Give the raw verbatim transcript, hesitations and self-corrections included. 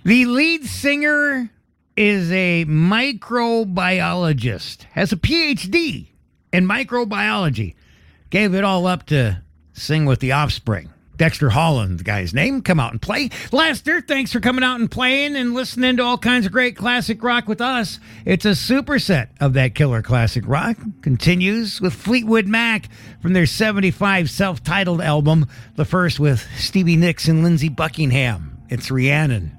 The lead singer is a microbiologist, has a P H D in microbiology. Gave it all up to sing with the Offspring. Dexter Holland, the guy's name. Come out and play. Lester, thanks for coming out and playing and listening to all kinds of great classic rock with us. It's a superset of that killer classic rock. Continues with Fleetwood Mac from their seventy-five self-titled album, the first with Stevie Nicks and Lindsey Buckingham. It's Rhiannon.